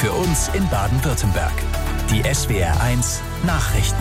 für uns in Baden-Württemberg. Die SWR1 Nachrichten.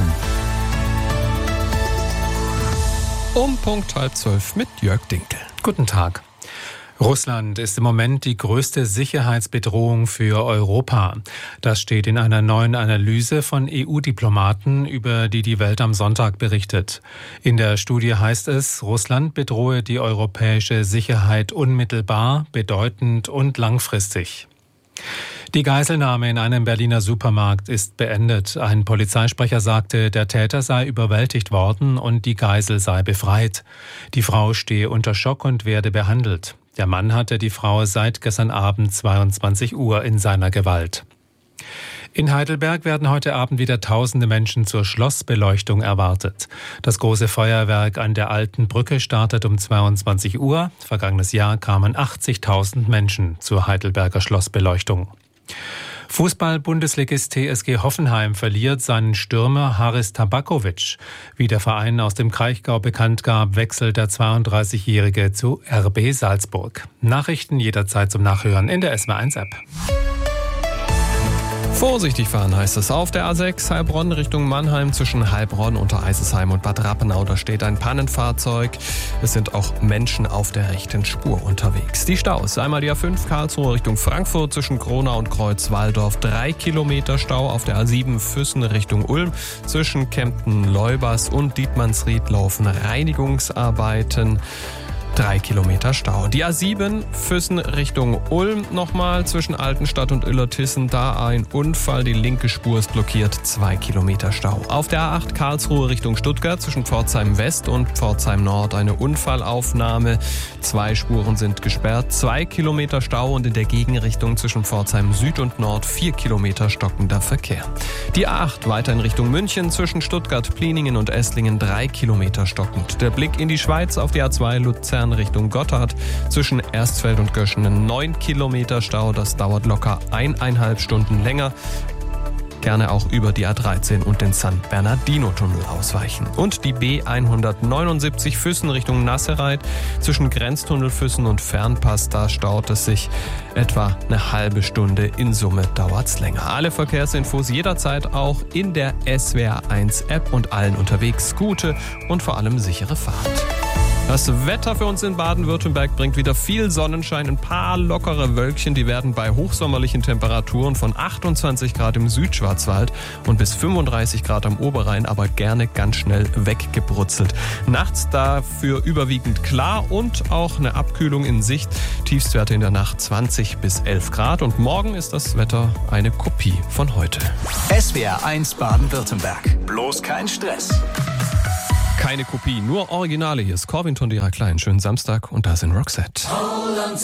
Um Punkt 11:30 mit Jörg Dinkel. Guten Tag. Russland ist im Moment die größte Sicherheitsbedrohung für Europa. Das steht in einer neuen Analyse von EU-Diplomaten, über die die Welt am Sonntag berichtet. In der Studie heißt es, Russland bedrohe die europäische Sicherheit unmittelbar, bedeutend und langfristig. Die Geiselnahme in einem Berliner Supermarkt ist beendet. Ein Polizeisprecher sagte, der Täter sei überwältigt worden und die Geisel sei befreit. Die Frau stehe unter Schock und werde behandelt. Der Mann hatte die Frau seit gestern Abend 22 Uhr in seiner Gewalt. In Heidelberg werden heute Abend wieder tausende Menschen zur Schlossbeleuchtung erwartet. Das große Feuerwerk an der Alten Brücke startet um 22 Uhr. Vergangenes Jahr kamen 80.000 Menschen zur Heidelberger Schlossbeleuchtung. Fußball-Bundesligist TSG Hoffenheim verliert seinen Stürmer Haris Tabakovic. Wie der Verein aus dem Kraichgau bekannt gab, wechselt der 32-Jährige zu RB Salzburg. Nachrichten jederzeit zum Nachhören in der SWR1-App. Vorsichtig fahren heißt es auf der A6 Heilbronn Richtung Mannheim zwischen Heilbronn, Untereisesheim und Bad Rappenau. Da steht ein Pannenfahrzeug. Es sind auch Menschen auf der rechten Spur unterwegs. Die Staus: einmal die A5 Karlsruhe Richtung Frankfurt zwischen Kronau und Kreuzwaldorf. 3 Kilometer Stau auf der A7 Füssen Richtung Ulm. Zwischen Kempten-Leubers und Dietmannsried laufen Reinigungsarbeiten. 3 Kilometer Stau. Die A7 Füssen Richtung Ulm nochmal zwischen Altenstadt und Illertissen. Da ein Unfall, die linke Spur ist blockiert, 2 Kilometer Stau. Auf der A8 Karlsruhe Richtung Stuttgart zwischen Pforzheim West und Pforzheim Nord eine Unfallaufnahme. 2 Spuren sind gesperrt, 2 Kilometer Stau und in der Gegenrichtung zwischen Pforzheim Süd und Nord 4 Kilometer stockender Verkehr. Die A8 weiter in Richtung München zwischen Stuttgart, Pliningen und Esslingen 3 Kilometer stockend. Der Blick in die Schweiz auf die A2 Luzern Richtung Gotthard zwischen Erstfeld und Göschenen 9 Kilometer Stau. Das dauert locker 1,5 Stunden länger. Gerne auch über die A13 und den San Bernardino-Tunnel ausweichen. Und die B179 Füssen Richtung Nassereit zwischen Grenztunnel Füssen und Fernpass, da staut es sich etwa eine halbe Stunde. In Summe dauert's länger. Alle Verkehrsinfos jederzeit auch in der SWR1-App und allen unterwegs gute und vor allem sichere Fahrt. Das Wetter für uns in Baden-Württemberg bringt wieder viel Sonnenschein, ein paar lockere Wölkchen, die werden bei hochsommerlichen Temperaturen von 28 Grad im Südschwarzwald und bis 35 Grad am Oberrhein aber gerne ganz schnell weggebrutzelt. Nachts dafür überwiegend klar und auch eine Abkühlung in Sicht. Tiefstwerte in der Nacht 20 bis 11 Grad und morgen ist das Wetter eine Kopie von heute. SWR1 Baden-Württemberg. Bloß kein Stress. Keine Kopie, nur Originale. Hier ist Corvin Tondera Klein. Schönen Samstag und da sind Roxette.